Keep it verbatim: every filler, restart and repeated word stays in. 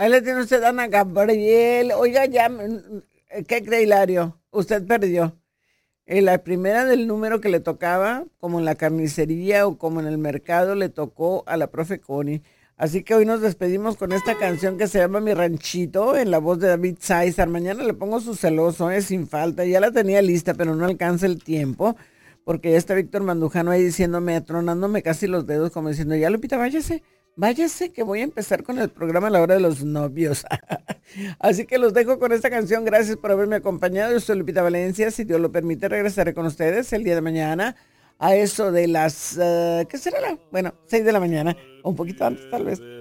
Ahí le tiene usted a Ana Gabriel. Oiga, ya, mm, ¿qué cree, Hilario? Usted perdió. Eh, la primera del número que le tocaba, como en la carnicería o como en el mercado, le tocó a la profe Connie. Así que hoy nos despedimos con esta canción que se llama Mi Ranchito, en la voz de David Sáizar. Mañana le pongo su celoso, eh, sin falta. Ya la tenía lista, pero no alcanza el tiempo, porque ya está Víctor Mandujano ahí diciéndome, tronándome casi los dedos, como diciendo, ya Lupita, váyase, váyase, que voy a empezar con el programa a la hora de los novios. Así que los dejo con esta canción. Gracias por haberme acompañado. Yo soy Lupita Valencia. Si Dios lo permite, regresaré con ustedes el día de mañana a eso de las, uh, ¿qué será? La? Bueno, seis de la mañana, o un poquito antes tal vez.